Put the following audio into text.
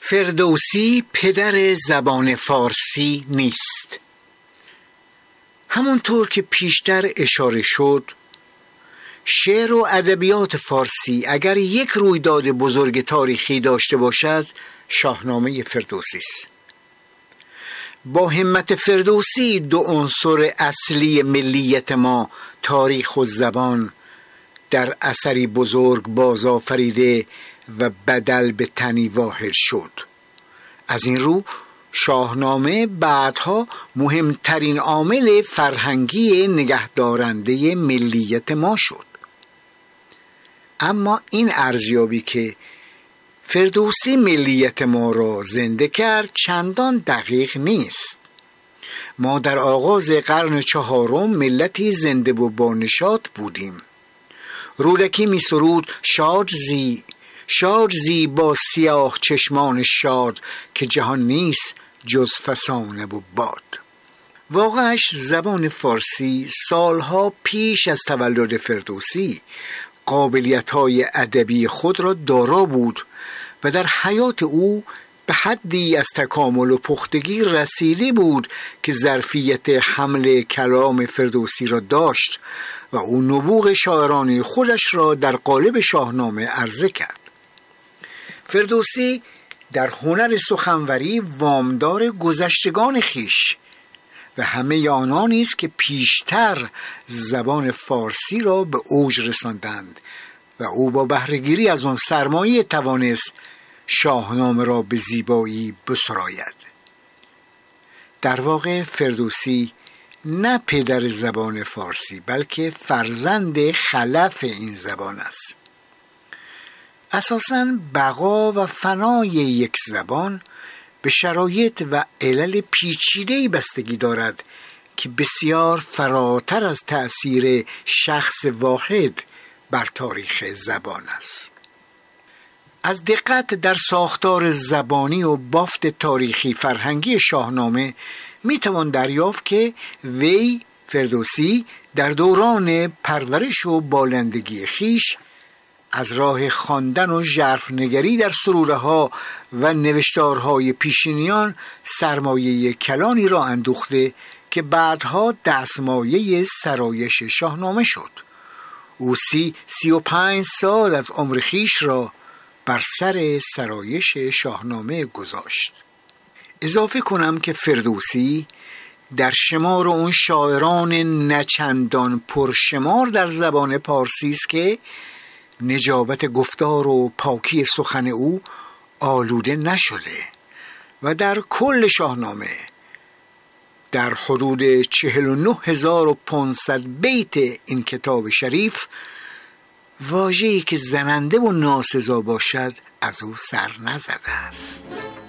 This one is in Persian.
فردوسی پدر زبان فارسی نیست. همونطور که پیشتر اشاره شد، شعر و ادبیات فارسی اگر یک رویداد بزرگ تاریخی داشته باشد، شاهنامه فردوسی است. با همت فردوسی دو عنصر اصلی ملیت ما، تاریخ و زبان، در اثری بزرگ بازآفریده و بدل به تنی واحد شد. از این رو شاهنامه بعدها مهمترین عامل فرهنگی نگهدارنده ملیت ما شد. اما این ارزیابی که فردوسی ملیت ما را زنده کرد چندان دقیق نیست. ما در آغاز قرن 4 ملتی زنده و بانشاط بودیم. رودکی می سرود شاد زی با سیاه چشمان شاد، که جهان نیست جز فسانه و باد. واقعش زبان فارسی سالها پیش از تولد فردوسی قابلیت‌های ادبی خود را دارا بود و در حیات او به حدی از تکامل و پختگی رسیده بود که ظرفیت حمل کلام فردوسی را داشت و او نبوغ شاعرانه خودش را در قالب شاهنامه عرضه کرد. فردوسی در هنر سخنوری وامدار گذشتگان خیش و همه آنانی است که پیشتر زبان فارسی را به اوج رساندند و او با بهره‌گیری از آن سرمایه توانست شاهنامه را به زیبایی بسراید. در واقع فردوسی نه پدر زبان فارسی بلکه فرزند خلف این زبان است. اساساً بقا و فنای یک زبان به شرایط و علل پیچیده‌ای بستگی دارد که بسیار فراتر از تأثیر شخص واحد بر تاریخ زبان است. از دقت در ساختار زبانی و بافت تاریخی فرهنگی شاهنامه میتوان دریافت که وی فردوسی در دوران پرورش و بالندگی خیش از راه خواندن و ژرف‌نگری در سروره‌ها و نوشتارهای پیشینیان سرمایه کلانی را اندوخته که بعدها دستمایه سرایش شاهنامه شد. او 35 سال از عمر خیش را بر سر سرایش شاهنامه گذاشت. اضافه کنم که فردوسی در شمار اون شاعران نچندان پرشمار در زبان پارسی است که نجابت گفتار و پاکی سخن او آلوده نشده و در کل شاهنامه در حدود 49500 بیت این کتاب شریف واژه‌ای که زننده و ناسزا باشد از او سر نزده است.